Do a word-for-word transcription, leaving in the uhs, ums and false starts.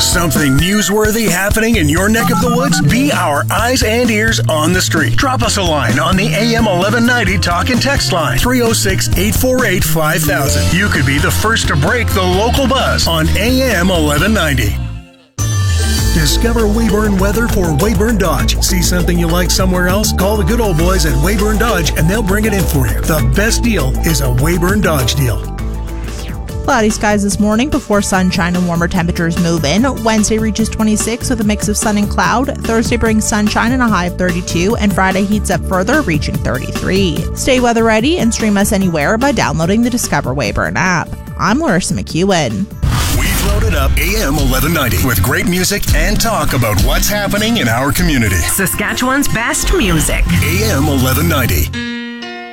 Something newsworthy happening in your neck of the woods? Be our eyes and ears on the street. Drop us a line on the A M eleven ninety talk and text line, three oh six, eight four eight, five thousand. You could be the first to break the local buzz on A M eleven ninety. Discover Weyburn weather for Weyburn Dodge. See something you like somewhere else? Call the good old boys at Weyburn Dodge and they'll bring it in for you. The best deal is a Weyburn Dodge deal. Cloudy skies this morning before sunshine and warmer temperatures move in. Wednesday reaches twenty-six with a mix of sun and cloud. Thursday brings sunshine and a high of thirty-two, and Friday heats up further, reaching thirty-three. Stay weather ready and stream us anywhere by downloading the Discover Weyburn app. I'm Larissa McEwen. We've loaded up A M eleven ninety with great music and talk about what's happening in our community. Saskatchewan's best music. A M eleven ninety.